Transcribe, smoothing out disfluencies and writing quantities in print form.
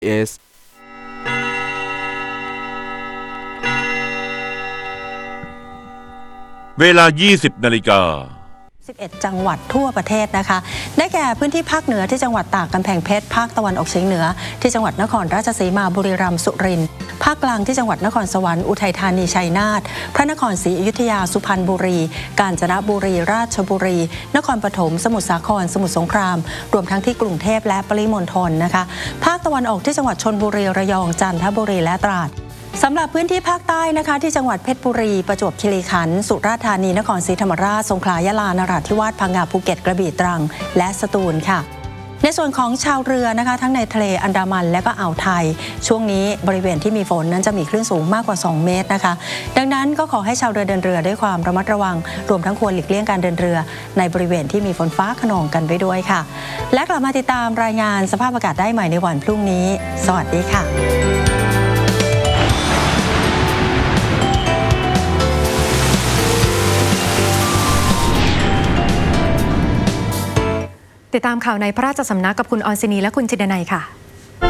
SBS เวลา 20 นาฬิกา 11 จังหวัดทั่วประเทศนะคะได้แก่พื้นที่ภาคเหนือที่จังหวัดตากกำแพงเพชรภาคตะวันออกเฉียงเหนือที่จังหวัดนครราชสีมาบุรีรัมย์สุรินทร์ภาคกลางที่จังหวัดนครสวรรค์อุทัยธานีชัยนาทพระนครศรีอยุธยาสุพรรณบุรีกาญจนบุรีราชบุรีนครปฐมสมุทรสาครสมุทรสงครามรวมทั้งที่กรุงเทพและปริมณฑลนะคะภาคตะวันออกที่จังหวัดชลบุรีระยองจันทบุรีและตราดสำหรับพื้นที่ภาคใต้นะคะที่จังหวัดเพชรบุรีประจวบคีรีขันธ์สุราษฎร์ธานีนครศรีธรรมราชสงขลายะลานราธิวาสพังงาภูเก็ตกระบี่ตรังและสตูลค่ะในส่วนของชาวเรือนะคะทั้งในทะเลอันดามันและก็อ่าวไทยช่วงนี้บริเวณที่มีฝนนั้นจะมีคลื่นสูงมากกว่า2 เมตรนะคะดังนั้นก็ขอให้ชาวเรือเดินเรือด้วยความระมัดระวังรวมทั้งควรหลีกเลี่ยงการเดินเรือในบริเวณที่มีฝนฟ้าคะนองกันไปด้วยค่ะและกลับมาติดตามรายงานสภาพอากาศได้ใหม่ในวันพรุ่งนี้สวัสดีค่ะติดตามข่าวในพระราชสำนักกับคุณออนซินีและคุณจินดนัยค่ะ